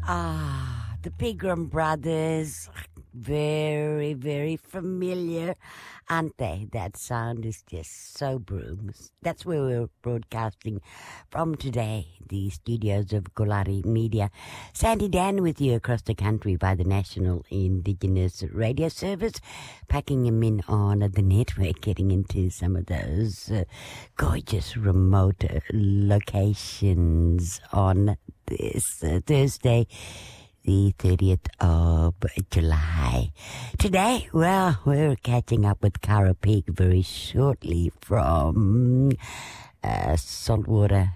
The Pegram Brothers. Very, very familiar, aren't they? That sound is just so brooms. That's where we're broadcasting from today, the studios of Kolari Media. Sandy Dan with you across the country by the National Indigenous Radio Service, packing him in on the network, getting into some of those gorgeous remote locations on this Thursday, the 30th of July. Today, well, we're catching up with Kara Peak very shortly from Saltwater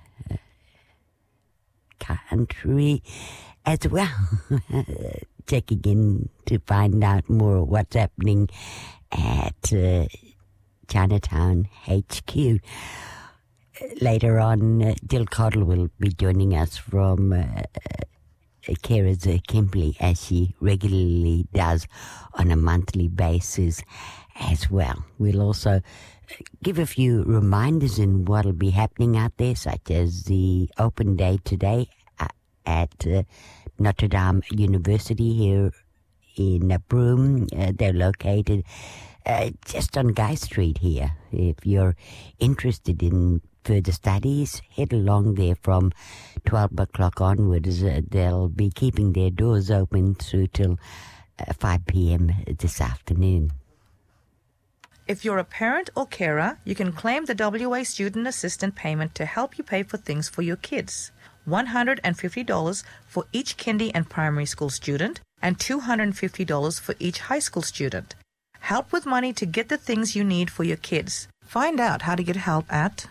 Country as well. Checking in to find out more of what's happening at Chinatown HQ. Later on, Jill Cottle will be joining us from Carers Kimberley, as she regularly does on a monthly basis as well. We'll also give a few reminders in what will be happening out there, such as the open day today at Notre Dame University here in Broome. They're located just on Guy Street here. If you're interested in further studies, head along there from 12 o'clock onwards. They'll be keeping their doors open through till 5 p.m. this afternoon. If you're a parent or carer, you can claim the WA Student Assistant payment to help you pay for things for your kids. $150 for each kindy and primary school student and $250 for each high school student. Help with money to get the things you need for your kids. Find out how to get help at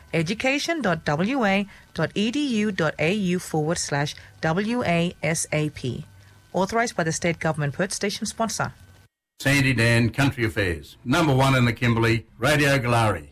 education.wa.edu.au/WASAP. Authorised by the State Government Perth Station sponsor. Sandy Dan, Country Affairs. #1 in the Kimberley, Radio Galari.